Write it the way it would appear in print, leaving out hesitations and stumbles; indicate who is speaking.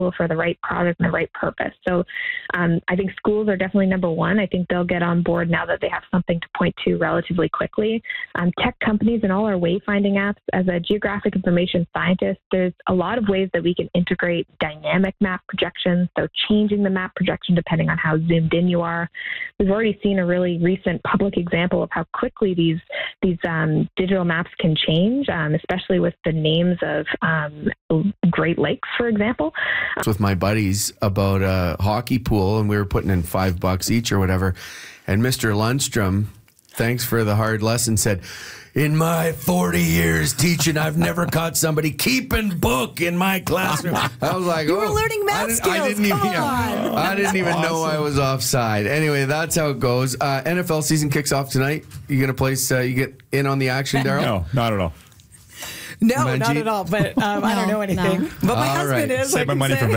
Speaker 1: for the right product and the right purpose. So I think schools are definitely number one. I think they'll get on board now that they have something to point to relatively quickly. Tech companies and all our wayfinding apps, as a geographic information scientist, there's a lot of ways that we can integrate dynamic map projections, so changing the map projection depending on how zoomed in you are. We've already seen a really recent public example of how quickly these digital maps can change, especially with the names of Great Lakes, for example.
Speaker 2: With my buddies about a hockey pool, and we were putting in $5 each or whatever. And Mr. Lundstrom, thanks for the hard lesson, said, in my 40 years teaching, I've never caught somebody keeping book in my classroom. I was like,
Speaker 3: you were learning math skills.
Speaker 2: I didn't even know I was offside. Anyway, that's how it goes. NFL season kicks off tonight. You going to place, you get in on the action, Daryl?
Speaker 4: No, not at all.
Speaker 3: No, not at all. But I don't know anything.
Speaker 5: No.
Speaker 3: But my
Speaker 2: All
Speaker 3: husband
Speaker 2: right.
Speaker 3: is.
Speaker 4: Save my money for